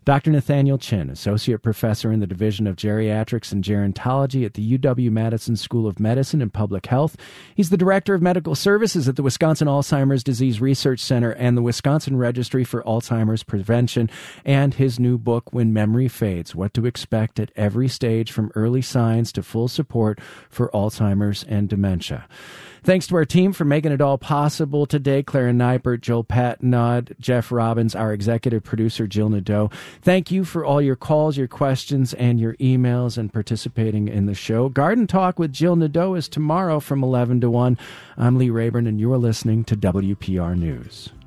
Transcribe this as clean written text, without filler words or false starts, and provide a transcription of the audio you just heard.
Dr. Nathaniel Chin, Associate Professor in the Division of Geriatrics and Gerontology at the UW-Madison School of Medicine and Public Health. He's the Director of Medical Services at the Wisconsin Alzheimer's Disease Research Center and the Wisconsin Registry for Alzheimer's Prevention, and his new book, When Memory Fades, What to Expect at Every Stage from Early Signs to Full Support for Alzheimer's and Dementia. Thanks to our team for making it all possible today. Clara Neipert, Joel Patnod, Jeff Robbins, our executive producer, Jill Nadeau. Thank you for all your calls, your questions, and your emails and participating in the show. Garden Talk with Jill Nadeau is tomorrow from 11 to 1. I'm Lee Rayburn, and you're listening to WPR News.